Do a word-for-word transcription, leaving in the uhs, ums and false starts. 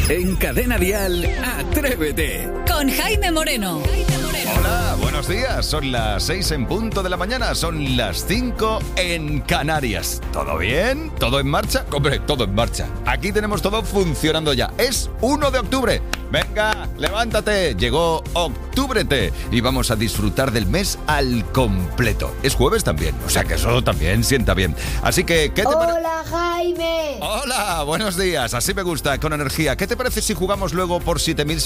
En Cadena Dial, Atrévete. Con Jaime Moreno. Hola, buenos días. Son las seis en punto de la mañana. Son las cinco en Canarias. ¿Todo bien? ¿Todo en marcha? Hombre, todo en marcha. Aquí tenemos todo funcionando ya. Es uno de octubre. Venga, levántate. Llegó Octúbrete y vamos a disfrutar del mes al completo. Es jueves también, o sea que eso también sienta bien. Así que, ¿qué te parece? Hola, Jaime. Hola, buenos días. Así me gusta, con energía. ¿Qué te parece si jugamos luego por siete mil